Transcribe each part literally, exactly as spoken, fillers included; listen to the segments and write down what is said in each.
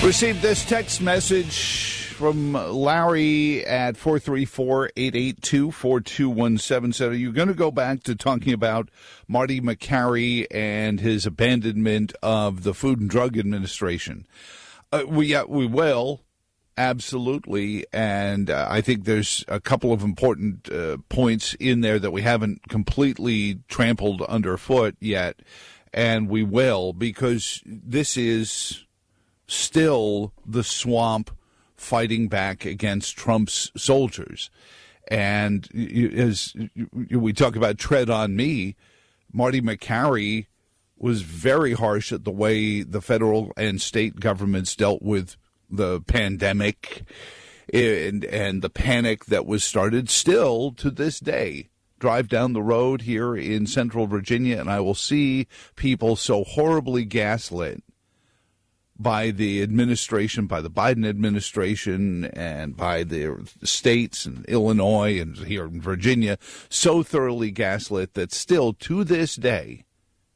Received this text message from Larry at four three four, eight eight two, four two one seven seven. You're going to go back to talking about Marty Makary and his abandonment of the Food and Drug Administration. Uh, we, yeah, we will, absolutely, and uh, I think there's a couple of important uh, points in there that we haven't completely trampled underfoot yet, and we will, because this is still the swamp fighting back against Trump's soldiers. And as we talk about tread on me, Marty Makary was very harsh at the way the federal and state governments dealt with the pandemic and, and the panic that was started. Still to this day, drive down the road here in central Virginia, and I will see people so horribly gaslit by the administration, by the Biden administration, and by the states and Illinois and here in Virginia, so thoroughly gaslit that still to this day,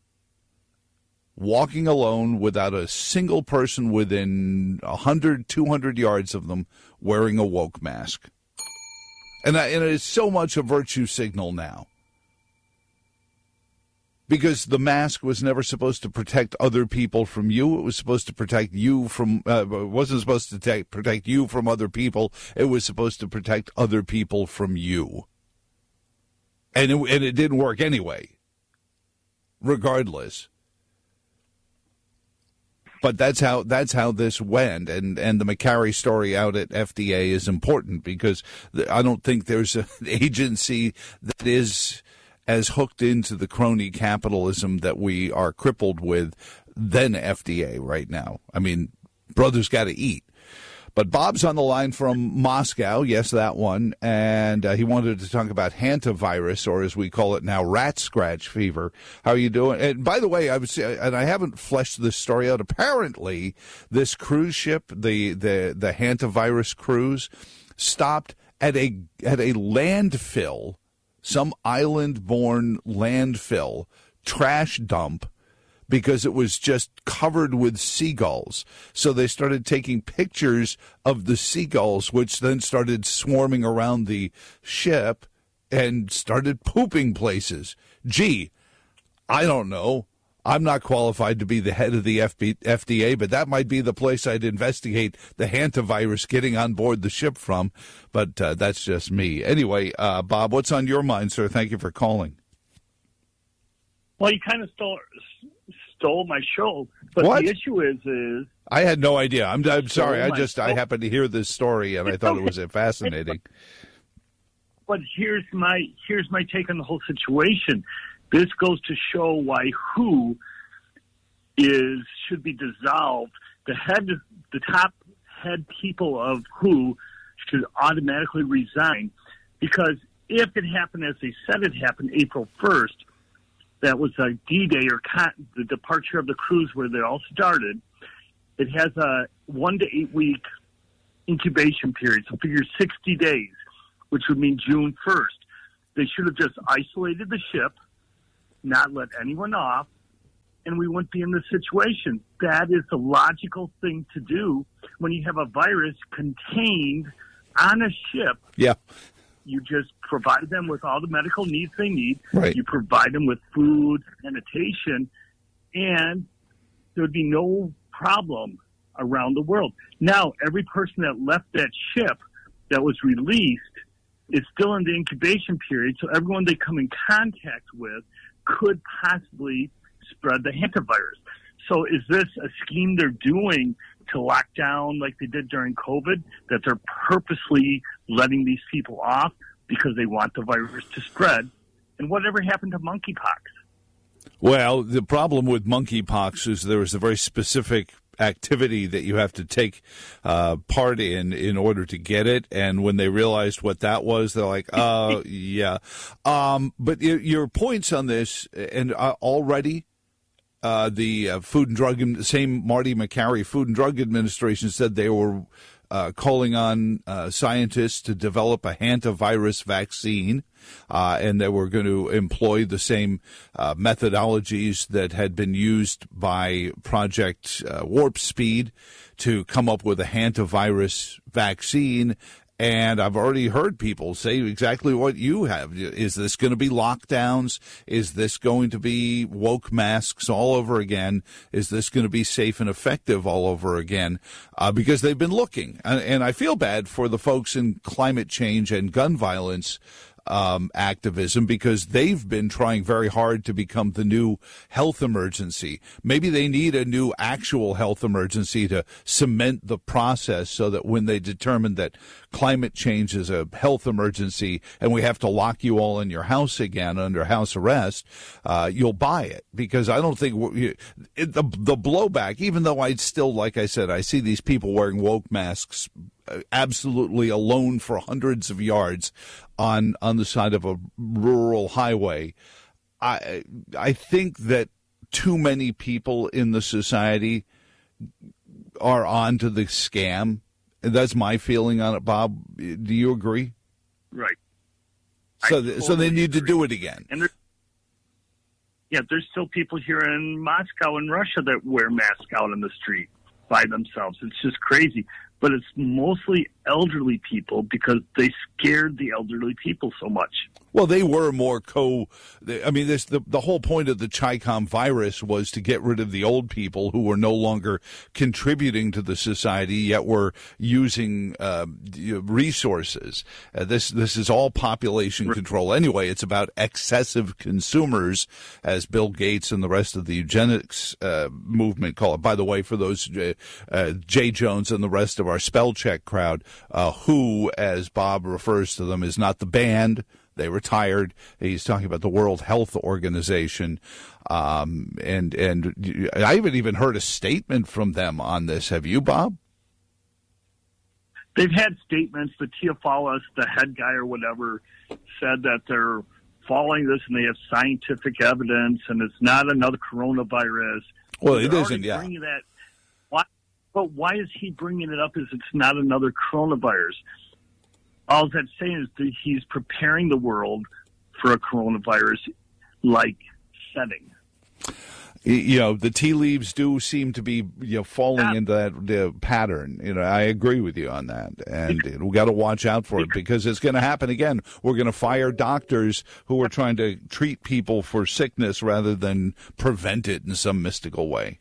walking alone without a single person within one hundred, two hundred yards of them wearing a woke mask. And, I, and it's so much a virtue signal now. Because the mask was never supposed to protect other people from you. It was supposed to protect you from, uh, it wasn't supposed to take, protect you from other people. It was supposed to protect other people from you. And it, and it didn't work anyway, regardless. But that's how that's how this went, and, and the Makary story out at F D A is important because I don't think there's an agency that is as hooked into the crony capitalism that we are crippled with than F D A right now. I mean, brothers got to eat. But Bob's on the line from Moscow, yes, that one, and uh, he wanted to talk about hantavirus, or as we call it now, rat scratch fever. How are you doing? And by the way, I was, and I haven't fleshed this story out. Apparently, this cruise ship, the the the hantavirus cruise, stopped at a at a landfill, some island-born landfill, trash dump, because it was just covered with seagulls. So they started taking pictures of the seagulls, which then started swarming around the ship and started pooping places. Gee, I don't know. I'm not qualified to be the head of the F D A, but that might be the place I'd investigate the hantavirus getting on board the ship from. But uh, that's just me. Anyway, uh, Bob, what's on your mind, sir? Thank you for calling. Well, you kind of stole stole my show, but what? The issue is, is I had no idea. I'm, I'm sorry. I just show. I happened to hear this story and it's I thought okay. it was fascinating. But here's my here's my take on the whole situation. This goes to show why W H O is should be dissolved. The head, the top head people of W H O should automatically resign, because if it happened as they said it happened April first, that was a D-Day or con- the departure of the cruise where they all started. It has a one to eight week incubation period, so figure sixty days, which would mean June first. They should have just isolated the ship, not let anyone off, and we wouldn't be in this situation. That is the logical thing to do when you have a virus contained on a ship. Yeah. You just provide them with all the medical needs they need. Right. You provide them with food, sanitation, and there would be no problem around the world. Now, every person that left that ship that was released is still in the incubation period, so everyone they come in contact with could possibly spread the hantavirus. So is this a scheme they're doing to lock down like they did during COVID, that they're purposely letting these people off because they want the virus to spread? And whatever happened to monkeypox? Well, the problem with monkeypox is there is a very specific activity that you have to take uh, part in in order to get it. And when they realized what that was, they're like, oh, yeah. Um, but your, your points on this, and uh, already uh, the uh, Food and Drug, same Marty Makary, Food and Drug Administration said they were uh, calling on uh, scientists to develop a hantavirus vaccine, uh, and they were going to employ the same uh, methodologies that had been used by Project uh, Warp Speed to come up with a hantavirus vaccine. And I've already heard people say exactly what you have. Is this going to be lockdowns? Is this going to be woke masks all over again? Is this going to be safe and effective all over again? Uh, because they've been looking. And, and I feel bad for the folks in climate change and gun violence Um, activism, because they've been trying very hard to become the new health emergency. Maybe they need a new actual health emergency to cement the process so that when they determine that climate change is a health emergency and we have to lock you all in your house again under house arrest, uh, you'll buy it. Because I don't think it, the, the blowback, even though I'd still, like I said, I see these people wearing woke masks absolutely alone for hundreds of yards on on the side of a rural highway. I I think that too many people in the society are on to the scam. That's my feeling on it, Bob. Do you agree? Right. So totally so they need agree. to do it again. And there, yeah, there's still people here in Moscow and Russia that wear masks out in the street by themselves. It's just crazy. But it's mostly elderly people because they scared the elderly people so much. Well, they were more co. I mean, this the the whole point of the Chi-Com virus was to get rid of the old people who were no longer contributing to the society, yet were using uh, resources. Uh, this this is all population control. Anyway, it's about excessive consumers, as Bill Gates and the rest of the eugenics uh, movement call it. By the way, for those uh, uh, Jay Jones and the rest of our spell check crowd, uh, who, as Bob refers to them, is not the band. They retired. He's talking about the World Health Organization. Um, and and I haven't even heard a statement from them on this. Have you, Bob? They've had statements. The Teofalis, the head guy or whatever, said that they're following this and they have scientific evidence and it's not another coronavirus. Well, it isn't, yeah. That, why, but why is he bringing it up as it's not another coronavirus? All that's saying is that he's preparing the world for a coronavirus-like setting. You know, the tea leaves do seem to be, you know, falling yeah. into that the pattern. You know, I agree with you on that. And because, we got to watch out for it because it's going to happen again. We're going to fire doctors who are trying to treat people for sickness rather than prevent it in some mystical way.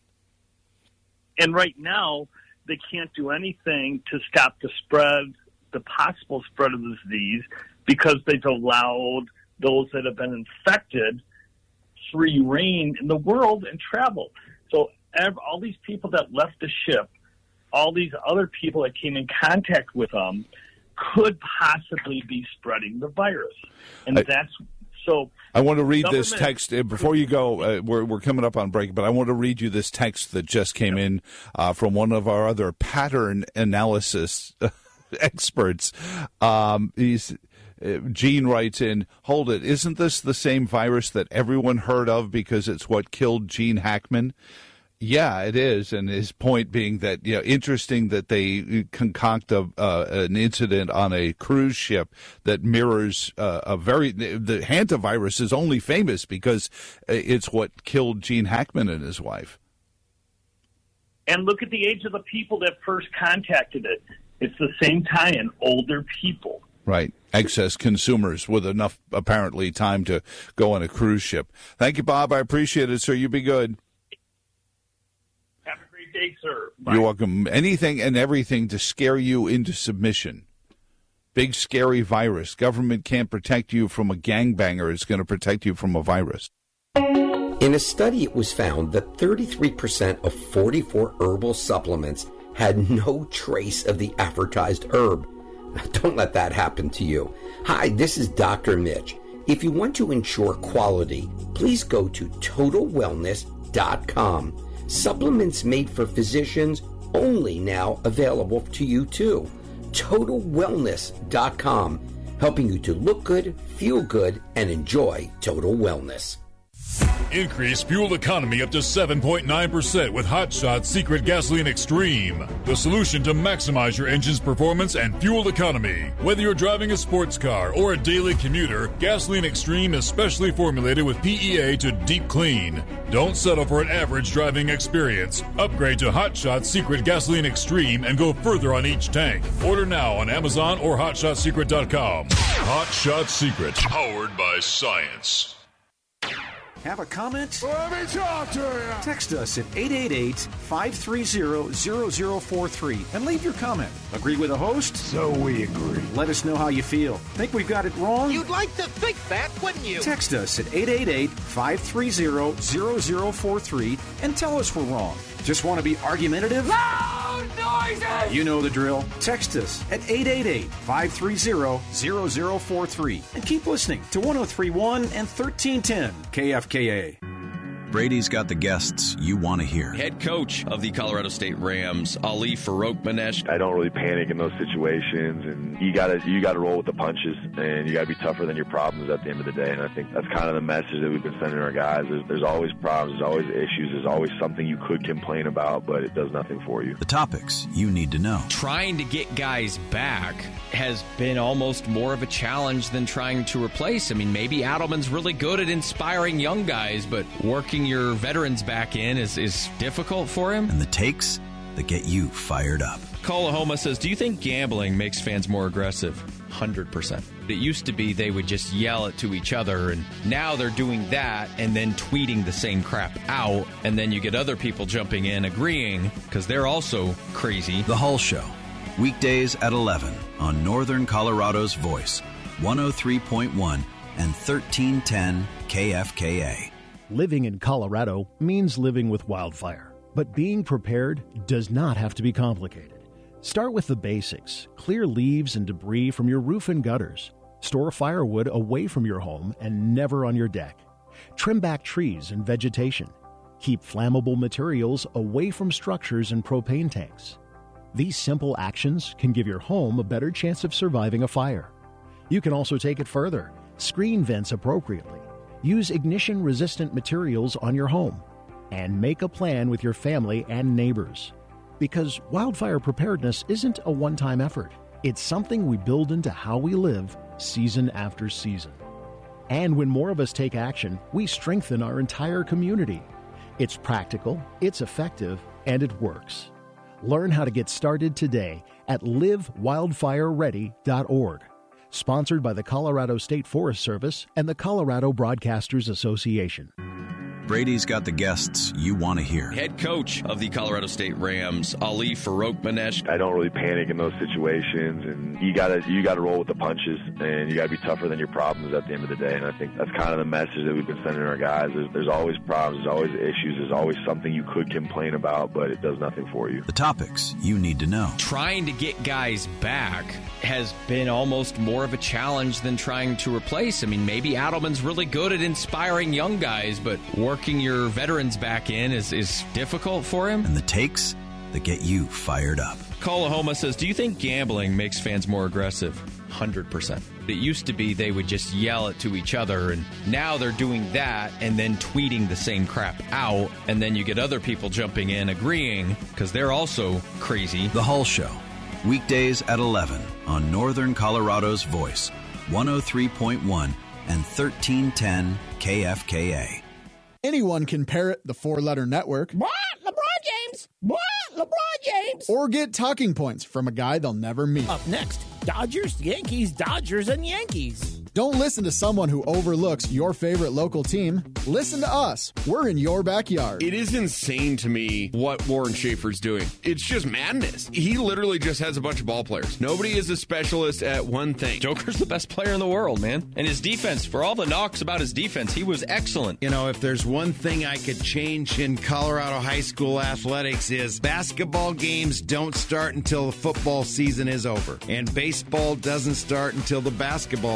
And right now, they can't do anything to stop the spread, the possible spread of the disease, because they've allowed those that have been infected free reign in the world and travel. So all these people that left the ship, all these other people that came in contact with them could possibly be spreading the virus. And I, that's so. I want to read this text before you go. Uh, we're we're coming up on break, but I want to read you this text that just came yep. in uh, from one of our other pattern analysis experts. Um, he's. Gene writes in, hold it, isn't this the same virus that everyone heard of because it's what killed Gene Hackman? Yeah, it is. And his point being that, you know, interesting that they concoct a, uh, an incident on a cruise ship that mirrors uh, a very, the hantavirus is only famous because it's what killed Gene Hackman and his wife. And look at the age of the people that first contacted it. It's the same tie-in, older people. Right. Excess consumers with enough, apparently, time to go on a cruise ship. Thank you, Bob. I appreciate it, sir. You be good. Have a great day, sir. Bye. You're welcome. Anything and everything to scare you into submission. Big, scary virus. Government can't protect you from a gangbanger. It's going to protect you from a virus. In a study, it was found that thirty-three percent of forty-four herbal supplements had no trace of the advertised herb. Don't let that happen to you. Hi, this is Doctor Mitch. If you want to ensure quality, please go to total wellness dot com. Supplements made for physicians only now available to you too. total wellness dot com, helping you to look good, feel good, and enjoy total wellness. Increase fuel economy up to seven point nine percent with Hot Shot Secret Gasoline Extreme. The solution to maximize your engine's performance and fuel economy. Whether you're driving a sports car or a daily commuter, Gasoline Extreme is specially formulated with P E A to deep clean. Don't settle for an average driving experience. Upgrade to Hot Shot Secret Gasoline Extreme and go further on each tank. Order now on Amazon or hot shot secret dot com. Hot Shot Secret, powered by science. Have a comment? Let me talk to you. Text us at eight eight eight, five three zero, zero zero four three and leave your comment. Agree with the host? So we agree. Let us know how you feel. Think we've got it wrong? You'd like to think that, wouldn't you? Text us at eight eight eight, five three zero, zero zero four three and tell us we're wrong. Just want to be argumentative? Loud noises! You know the drill. Text us at eight eight eight, five three zero, zero zero four three and keep listening to one oh three point one and thirteen ten K F K A. Brady's got the guests you want to hear. Head coach of the Colorado State Rams, Ali Farokhmanesh. I don't really panic in those situations, and you gotta you gotta roll with the punches, and you gotta be tougher than your problems at the end of the day. And I think that's kind of the message that we've been sending our guys. There's, there's always problems, there's always issues, there's always something you could complain about, but it does nothing for you. The topics you need to know. Trying to get guys back has been almost more of a challenge than trying to replace. I mean, maybe Adelman's really good at inspiring young guys, but working your veterans back in is, is difficult for him. And the takes that get you fired up. Kalahoma says, do you think gambling makes fans more aggressive? one hundred percent. It used to be they would just yell it to each other, and now they're doing that and then tweeting the same crap out, and then you get other people jumping in agreeing because they're also crazy. The Hull Show, weekdays at eleven on Northern Colorado's Voice, one oh three point one and thirteen ten K F K A. Living in Colorado means living with wildfire, but being prepared does not have to be complicated. Start with the basics. Clear leaves and debris from your roof and gutters. Store firewood away from your home and never on your deck. Trim back trees and vegetation. Keep flammable materials away from structures and propane tanks. These simple actions can give your home a better chance of surviving a fire. You can also take it further. Screen vents appropriately. Use ignition-resistant materials on your home. And make a plan with your family and neighbors. Because wildfire preparedness isn't a one-time effort. It's something we build into how we live season after season. And when more of us take action, we strengthen our entire community. It's practical, it's effective, and it works. Learn how to get started today at live wildfire ready dot org. Sponsored by the Colorado State Forest Service and the Colorado Broadcasters Association. Brady's got the guests you want to hear. Head coach of the Colorado State Rams, Ali Farokhmanesh. I don't really panic in those situations, and you gotta you gotta roll with the punches, and you gotta be tougher than your problems at the end of the day. And I think that's kind of the message that we've been sending our guys. There's, there's always problems, there's always issues, there's always something you could complain about, but it does nothing for you. The topics you need to know. Trying to get guys back has been almost more of a challenge than trying to replace. I mean, maybe Adelman's really good at inspiring young guys, but working your veterans back in is, is difficult for him. And the takes that get you fired up. Kalahoma says, do you think gambling makes fans more aggressive? one hundred percent. It used to be they would just yell it to each other, and now they're doing that and then tweeting the same crap out, and then you get other people jumping in agreeing because they're also crazy. The Hull Show, weekdays at eleven on Northern Colorado's Voice, one oh three point one and thirteen ten K F K A. Anyone can parrot the four-letter network. What? LeBron James? What? LeBron James? Or get talking points from a guy they'll never meet. Up next, Dodgers, Yankees, Dodgers, and Yankees. Don't listen to someone who overlooks your favorite local team. Listen to us. We're in your backyard. It is insane to me what Warren Schaefer's doing. It's just madness. He literally just has a bunch of ball players. Nobody is a specialist at one thing. Joker's the best player in the world, man. And his defense, for all the knocks about his defense, he was excellent. You know, if there's one thing I could change in Colorado high school athletics is basketball games don't start until the football season is over. And baseball doesn't start until the basketball season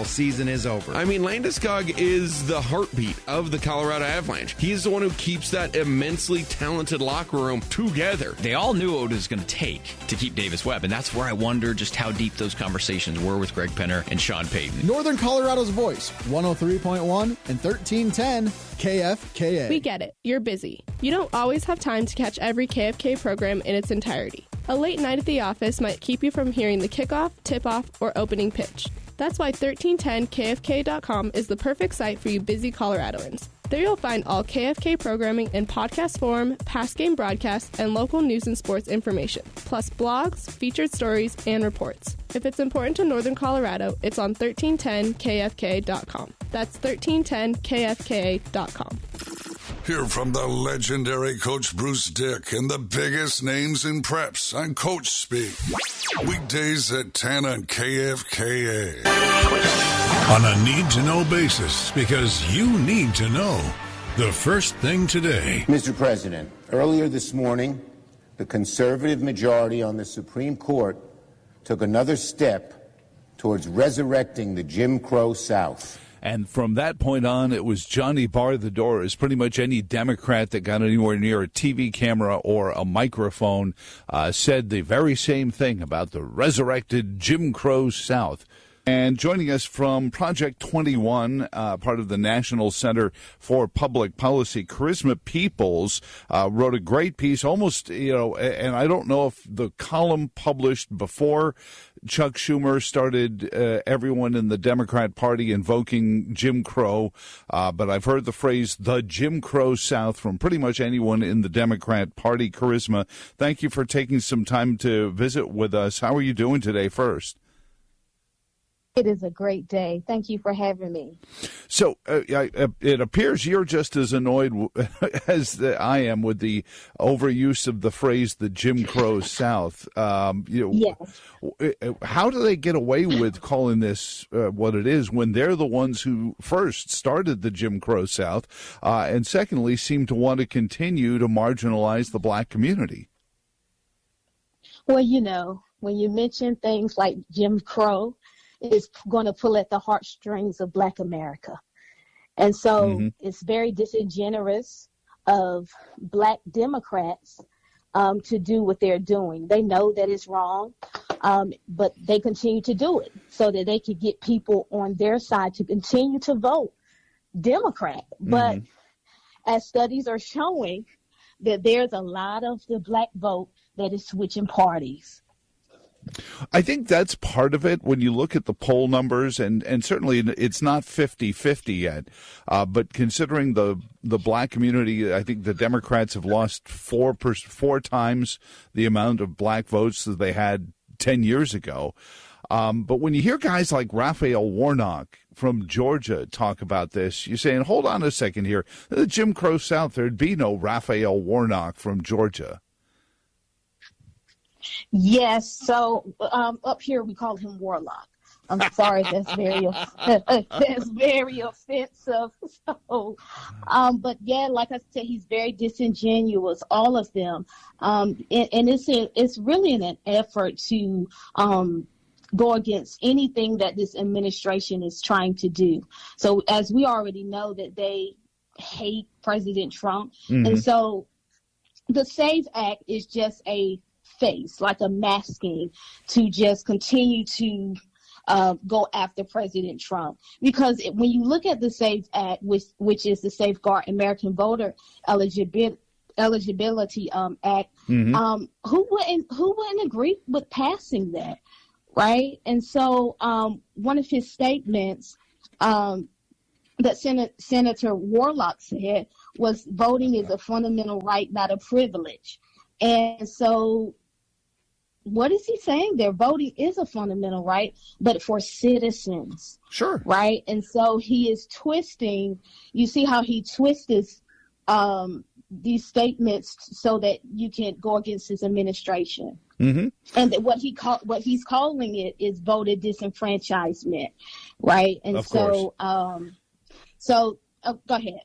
season is over. I mean, Landeskog is the heartbeat of the Colorado Avalanche. He's the one who keeps that immensely talented locker room together. They all knew what it was going to take to keep Davis Webb, and that's where I wonder just how deep those conversations were with Greg Penner and Sean Payton. Northern Colorado's voice, one oh three point one and thirteen ten K F K A. We get it. You're busy. You don't always have time to catch every K F K program in its entirety. A late night at the office might keep you from hearing the kickoff, tip-off, or opening pitch. That's why thirteen ten K F K dot com is the perfect site for you busy Coloradoans. There you'll find all K F K programming in podcast form, past game broadcasts, and local news and sports information, plus blogs, featured stories, and reports. If it's important to Northern Colorado, it's on thirteen ten K F K dot com. That's thirteen ten K F K dot com. Hear from the legendary Coach Bruce Dick and the biggest names in preps on Coach Speak. Weekdays at ten on K F K A. On a need-to-know basis, because you need to know. The first thing today. Mister President, earlier this morning, the conservative majority on the Supreme Court took another step towards resurrecting the Jim Crow South. And from that point on, it was Johnny Bar the Door. As pretty much any Democrat that got anywhere near a T V camera or a microphone uh, said the very same thing about the resurrected Jim Crow South. And joining us from Project twenty-one, uh, part of the National Center for Public Policy, Charisma Peoples uh, wrote a great piece, almost, you know, and I don't know if the column published before Chuck Schumer started uh, everyone in the Democrat Party invoking Jim Crow, uh, but I've heard the phrase, the Jim Crow South, from pretty much anyone in the Democrat Party. Charisma, thank you for taking some time to visit with us. How are you doing today first? It is a great day. Thank you for having me. So uh, I, it appears you're just as annoyed as the, I am with the overuse of the phrase "the Jim Crow South." Um, you know, yes. How do they get away with calling this uh, what it is when they're the ones who first started the Jim Crow South, uh, and secondly, seem to want to continue to marginalize the black community? Well, you know, when you mention things like Jim Crow, is going to pull at the heartstrings of Black America. And so mm-hmm. it's very disingenuous of Black Democrats um, to do what they're doing. They know that it's wrong, um, but they continue to do it so that they could get people on their side to continue to vote Democrat. Mm-hmm. But as studies are showing, that there's a lot of the Black vote that is switching parties. I think that's part of it when you look at the poll numbers, and, and certainly it's not fifty-fifty yet, uh, but considering the the black community, I think the Democrats have lost four per, four times the amount of black votes that they had ten years ago. Um, but when you hear guys like Raphael Warnock from Georgia talk about this, you're saying, hold on a second here. The Jim Crow South, there'd be no Raphael Warnock from Georgia. Yes, so um, up here we call him Warlock. I'm sorry, that's very that's very offensive. So, um, but yeah, like I said, he's very disingenuous. All of them, um, and, and it's a, it's really in an effort to um, go against anything that this administration is trying to do. So, as we already know, that they hate President Trump, mm-hmm. and so the SAVE Act is just a face, like a masking to just continue to uh, go after President Trump. Because it, when you look at the SAVE Act, which, which is the Safeguard American Voter Eligibility, Eligibility um, Act, mm-hmm. um, who wouldn't who wouldn't agree with passing that, right? And so um, one of his statements um, that Sen- Senator Warnock said was, voting is a fundamental right, not a privilege. And so what is he saying there? Voting is a fundamental right, but for citizens. Sure. Right? And so he is twisting. You see how he twists um, these statements so that you can go against his administration. Mm-hmm. And that what he call, what he's calling it is voter disenfranchisement. Right? And of so, um, so oh, go ahead.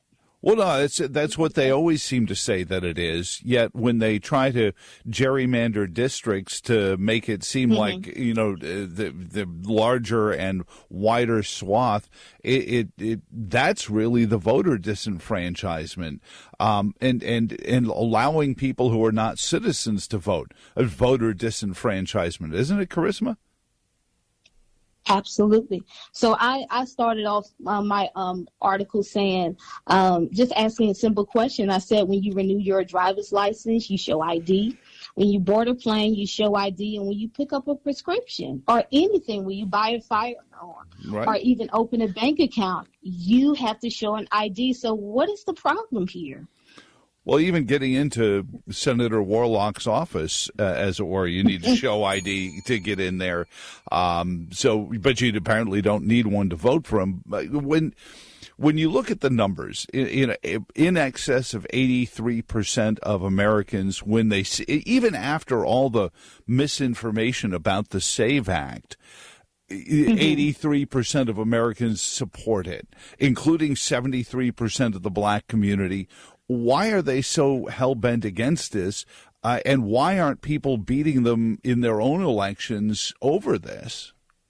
Well, no, that's, that's what they always seem to say that it is. Yet when they try to gerrymander districts to make it seem mm-hmm. like, you know, the the larger and wider swath, it, it, it that's really the voter disenfranchisement, um, and, and, and allowing people who are not citizens to vote, a voter disenfranchisement. Isn't it, Charisma? Absolutely. So I, I started off uh, my um, article saying, um, just asking a simple question. I said, when you renew your driver's license, you show I D. When you board a plane, you show I D. And when you pick up a prescription or anything, when you buy a firearm right. or even open a bank account, you have to show an I D. So what is the problem here? Well, even getting into Senator Warlock's office, uh, as it were, you need to show I D to get in there. Um, so, but you apparently don't need one to vote for him. When, when you look at the numbers, in, in, in excess of eighty-three percent of Americans, when they see, even after all the misinformation about the SAVE Act, Mm-hmm. eighty-three percent of Americans support it, including seventy-three percent of the black community. Why are they so hell-bent against this, uh, and why aren't people beating them in their own elections over this?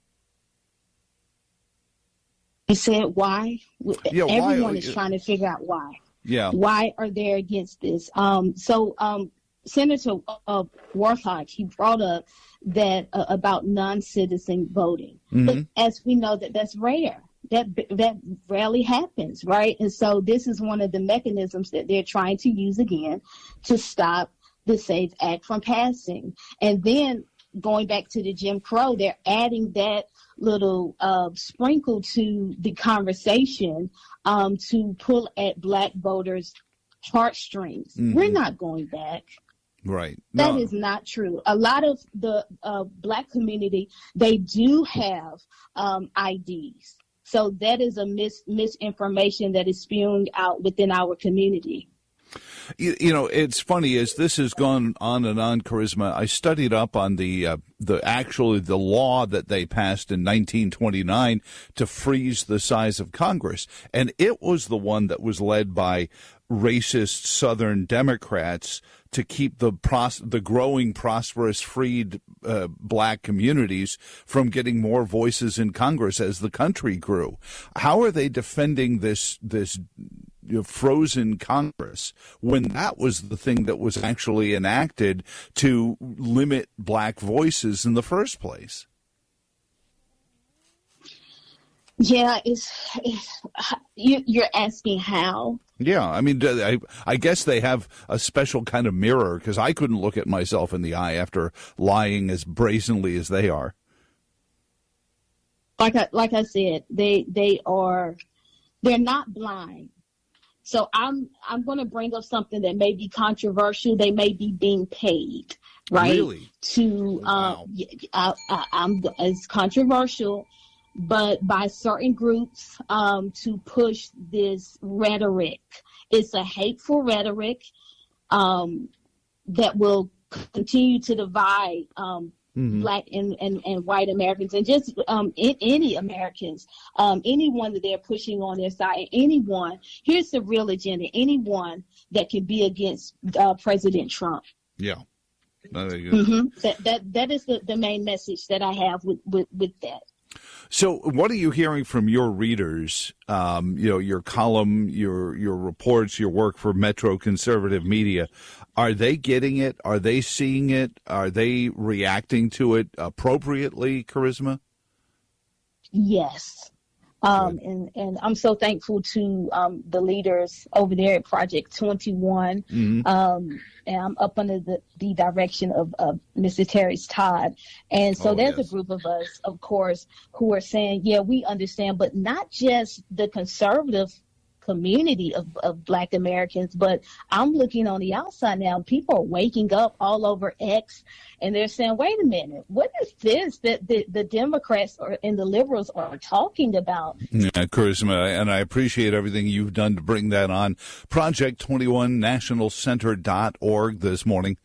You said why? Yeah, Everyone why? is trying to figure out why. Yeah. Why are they against this? Um, so um, Senator uh, Warlock, he brought up that uh, about non-citizen voting. Mm-hmm. But as we know, that that's rare. That that rarely happens, right? And so this is one of the mechanisms that they're trying to use again to stop the SAVE Act from passing. And then going back to the Jim Crow, they're adding that little uh, sprinkle to the conversation um, to pull at black voters' heartstrings. Mm-hmm. We're not going back. Right. No. That is not true. A lot of the uh, black community, they do have um, I Ds. So that is a mis- misinformation that is spewing out within our community. You, you know, it's funny as this has gone on and on, Charisma. I studied up on the uh, the actually the law that they passed in nineteen twenty-nine to freeze the size of Congress, and it was the one that was led by racist Southern Democrats to keep the pros- the growing, prosperous, freed uh, black communities from getting more voices in Congress as the country grew. How are they defending this this you know, frozen Congress when that was the thing that was actually enacted to limit black voices in the first place? Yeah, it's, it's you, you're asking how. Yeah, I mean, I, I guess they have a special kind of mirror because I couldn't look at myself in the eye after lying as brazenly as they are. Like I, like I said, they they are they're not blind. So I'm I'm going to bring up something that may be controversial. They may be being paid, right? Really? To wow. um, I, I, I'm it's controversial. But by certain groups um, to push this rhetoric. It's a hateful rhetoric um, that will continue to divide um, mm-hmm. black and, and, and white Americans and just um, in, any Americans, um, anyone that they're pushing on their side, anyone. Here's the real agenda, anyone that can be against uh, President Trump. Yeah. Mm-hmm. That, that, that is the, the main message that I have with, with, with that. So what are you hearing from your readers, um, you know, your column, your your reports, your work for Metro Conservative Media? Are they getting it? Are they seeing it? Are they reacting to it appropriately, Charisma? Yes. Um, and, and I'm so thankful to um, the leaders over there at Project twenty-one. Mm-hmm. Um, and I'm up under the, the direction of, of Mister Terry Todd. And so oh, there's yes. a group of us, of course, who are saying, yeah, we understand, but not just the conservative community of, of black Americans, but I'm looking on the outside now. People are waking up all over X and they're saying, wait a minute, what is this that the, the Democrats or, and the liberals are talking about? Yeah, Charisma, and I appreciate everything you've done to bring that on. Project twenty-one National Center dot org this morning.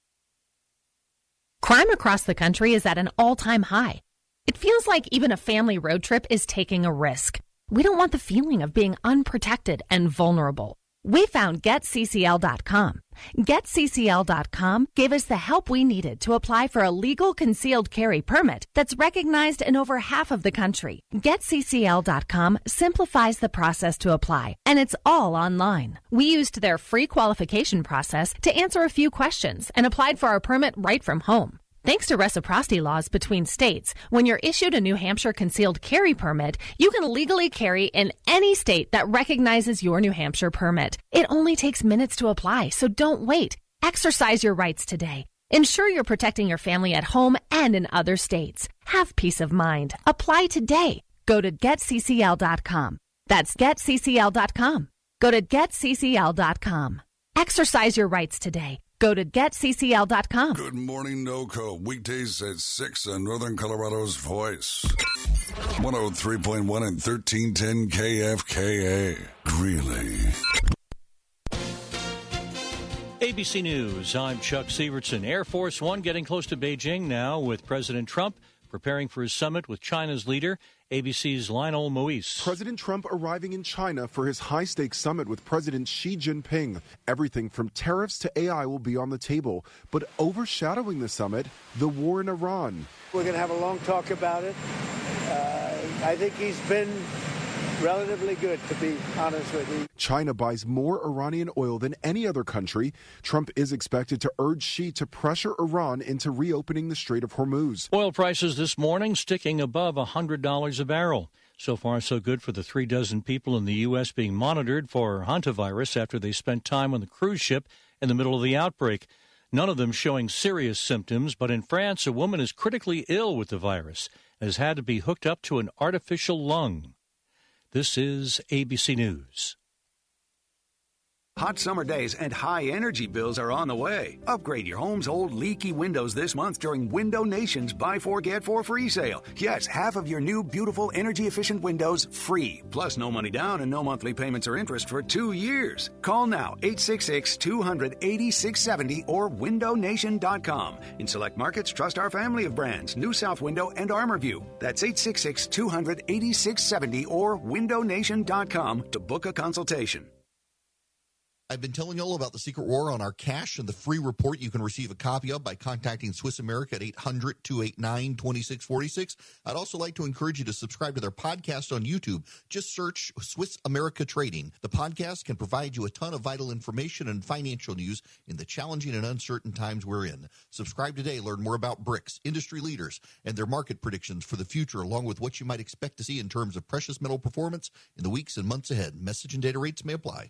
Crime across the country is at an all-time high. It feels like even a family road trip is taking a risk. We don't want the feeling of being unprotected and vulnerable. We found Get C C L dot com. Get C C L dot com gave us the help we needed to apply for a legal concealed carry permit that's recognized in over half of the country. Get C C L dot com simplifies the process to apply, and it's all online. We used their free qualification process to answer a few questions and applied for our permit right from home. Thanks to reciprocity laws between states, when you're issued a New Hampshire concealed carry permit, you can legally carry in any state that recognizes your New Hampshire permit. It only takes minutes to apply, so don't wait. Exercise your rights today. Ensure you're protecting your family at home and in other states. Have peace of mind. Apply today. Go to Get C C L dot com. That's Get C C L dot com. Go to Get C C L dot com. Exercise your rights today. Go to Get C C L dot com. Good morning, NoCo. Weekdays at six on Northern Colorado's Voice. one oh three point one and thirteen ten K F K A. Greeley. A B C News, I'm Chuck Sievertson. Air Force One getting close to Beijing now with President Trump preparing for his summit with China's leader. A B C's Lionel Moise. President Trump arriving in China for his high-stakes summit with President Xi Jinping. Everything from tariffs to A I will be on the table. But overshadowing the summit, the war in Iran. We're going to have a long talk about it. Uh, I think he's been relatively good, to be honest with you. China buys more Iranian oil than any other country. Trump is expected to urge Xi to pressure Iran into reopening the Strait of Hormuz. Oil prices this morning sticking above one hundred dollars a barrel. So far, so good for the three dozen people in the U S being monitored for hantavirus after they spent time on the cruise ship in the middle of the outbreak. None of them showing serious symptoms, but in France, a woman is critically ill with the virus and has had to be hooked up to an artificial lung. This is A B C News. Hot summer days and high energy bills are on the way. Upgrade your home's old leaky windows this month during Window Nation's Buy Four, Get Four free sale. Yes, half of your new, beautiful, energy-efficient windows free. Plus no money down and no monthly payments or interest for two years. Call now, eight six six, two hundred, eighty-six seventy or window nation dot com. In select markets, trust our family of brands, New South Window and ArmorView. That's eight six six, two hundred, eighty-six seventy or window nation dot com to book a consultation. I've been telling you all about the secret war on our cash and the free report you can receive a copy of by contacting Swiss America at eight hundred, two eight nine, two six four six. I'd also like to encourage you to subscribe to their podcast on YouTube. Just search Swiss America Trading. The podcast can provide you a ton of vital information and financial news in the challenging and uncertain times we're in. Subscribe today. Learn more about BRICS, industry leaders, and their market predictions for the future, along with what you might expect to see in terms of precious metal performance in the weeks and months ahead. Message and data rates may apply.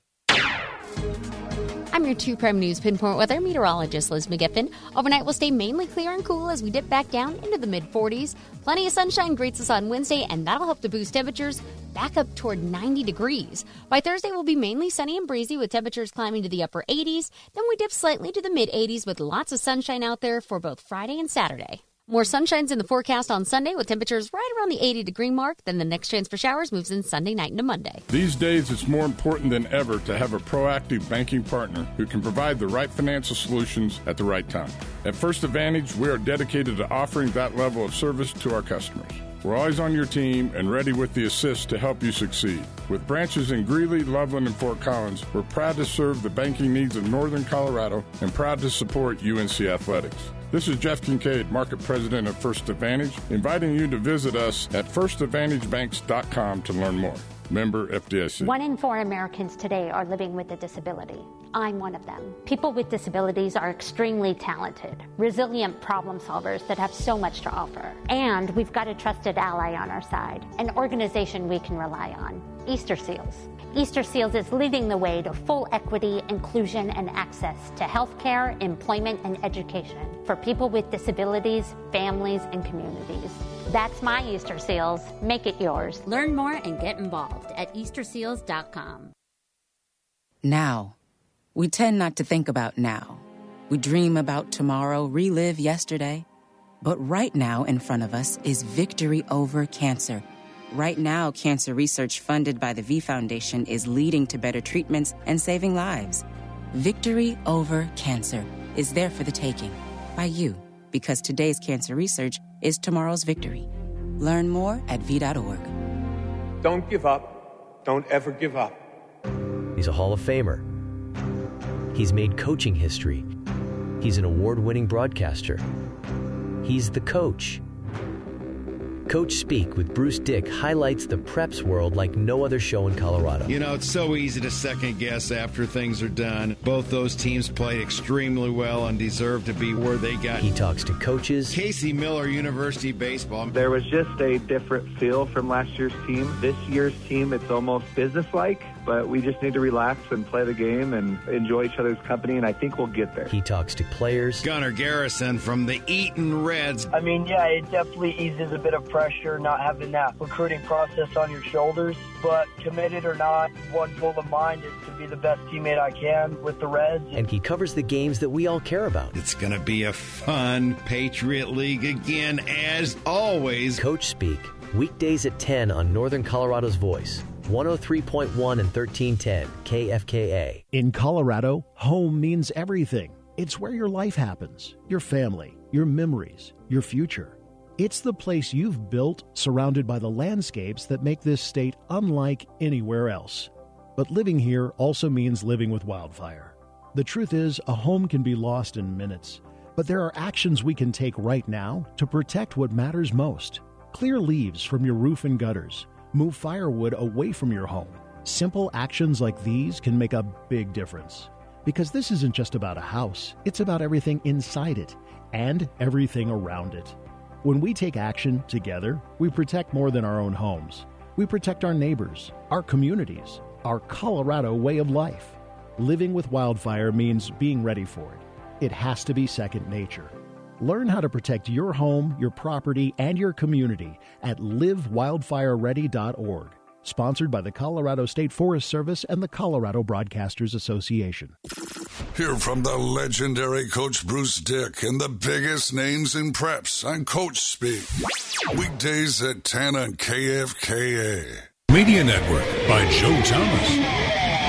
I'm your two Prime News Pinpoint weather meteorologist, Liz McGiffin. Overnight will stay mainly clear and cool as we dip back down into the mid forties. Plenty of sunshine greets us on Wednesday, and that'll help to boost temperatures back up toward ninety degrees. By Thursday, we'll be mainly sunny and breezy with temperatures climbing to the upper eighties. Then we dip slightly to the mid eighties with lots of sunshine out there for both Friday and Saturday. More sunshines in the forecast on Sunday with temperatures right around the eighty degree mark. Then the next chance for showers moves in Sunday night into Monday. These days, it's more important than ever to have a proactive banking partner who can provide the right financial solutions at the right time. At First Advantage, we are dedicated to offering that level of service to our customers. We're always on your team and ready with the assist to help you succeed. With branches in Greeley, Loveland, and Fort Collins, we're proud to serve the banking needs of Northern Colorado and proud to support U N C Athletics. This is Jeff Kincaid, Market President of First Advantage, inviting you to visit us at first advantage banks dot com to learn more. Member F D I C. One in four Americans today are living with a disability. I'm one of them. People with disabilities are extremely talented, resilient problem solvers that have so much to offer. And we've got a trusted ally on our side, an organization we can rely on, Easter Seals. Easter Seals is leading the way to full equity, inclusion, and access to healthcare, employment, and education for people with disabilities, families, and communities. That's my Easter Seals. Make it yours. Learn more and get involved at easter seals dot com. Now. We tend not to think about now. We dream about tomorrow, relive yesterday. But right now in front of us is victory over cancer. Right now, cancer research funded by the V Foundation is leading to better treatments and saving lives. Victory over cancer is there for the taking by you, because today's cancer research is tomorrow's victory. Learn more at v dot org. Don't give up. Don't ever give up. He's a Hall of Famer. He's made coaching history. He's an award-winning broadcaster. He's the coach. Coach Speak with Bruce Dick highlights the preps world like no other show in Colorado. You know, it's so easy to second guess after things are done. Both those teams played extremely well and deserve to be where they got. He talks to coaches. Casey Miller, University Baseball. There was just a different feel from last year's team. This year's team, it's almost businesslike, but we just need to relax and play the game and enjoy each other's company, and I think we'll get there. He talks to players. Gunnar Garrison from the Eaton Reds. I mean, yeah, it definitely eases a bit of pressure not having that recruiting process on your shoulders, but committed or not, one goal of mine is to be the best teammate I can with the Reds. And he covers the games that we all care about. It's going to be a fun Patriot League again, as always. Coach Speak, weekdays at ten on Northern Colorado's Voice. one oh three point one and thirteen ten K F K A. In Colorado, home means everything. It's where your life happens, your family, your memories, your future. It's the place you've built, surrounded by the landscapes that make this state unlike anywhere else. But living here also means living with wildfire. The truth is, a home can be lost in minutes, but there are actions we can take right now to protect what matters most. Clear leaves from your roof and gutters. Move firewood away from your home. Simple actions like these can make a big difference. Because this isn't just about a house, it's about everything inside it and everything around it. When we take action together, we protect more than our own homes. We protect our neighbors, our communities, our Colorado way of life. Living with wildfire means being ready for it. It has to be second nature. Learn how to protect your home, your property, and your community at live wildfire ready dot org. Sponsored by the Colorado State Forest Service and the Colorado Broadcasters Association. Hear from the legendary Coach Bruce Dick and the biggest names in preps on Coach Speak. Weekdays at ten on K F K A. Media Network by Joe Thomas.